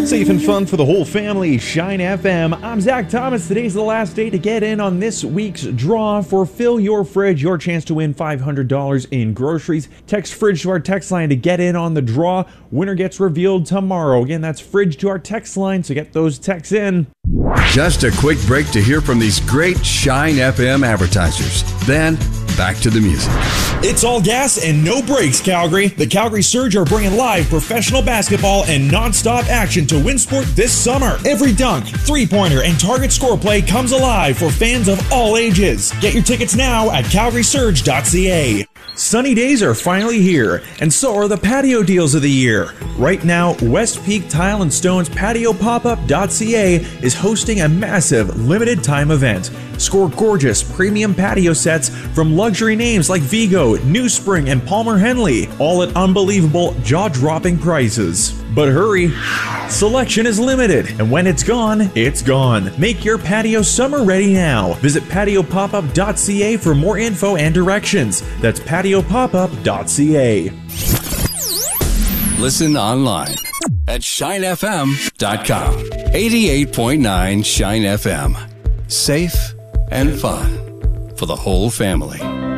Safe and fun for the whole family, Shine FM. I'm Zach Thomas. Today's the last day to get in on this week's draw for Fill Your Fridge, your chance to win $500 in groceries. Text Fridge to our text line to get in on the draw. Winner gets revealed tomorrow. Again, that's Fridge to our text line, so get those texts in. Just a quick break to hear from these great Shine FM advertisers. Then, back to the music. It's all gas and no brakes, Calgary. The Calgary Surge are bringing live professional basketball and non-stop action to Winsport this summer. Every dunk, three-pointer, and target score play comes alive for fans of all ages. Get your tickets now at calgarysurge.ca. Sunny days are finally here, and so are the patio deals of the year. Right now, West Peak Tile and Stone's PatioPopup.ca is hosting a massive limited-time event. Score gorgeous premium patio sets from luxury names like Vigo, New Spring, and Palmer Henley, all at unbelievable, jaw-dropping prices. But hurry, selection is limited, and when it's gone, it's gone. Make your patio summer ready now. Visit PatioPopup.ca for more info and directions. That's PatioPopup.ca. Listen online at shinefm.com. 88.9 Shine FM. Safe and fun for the whole family.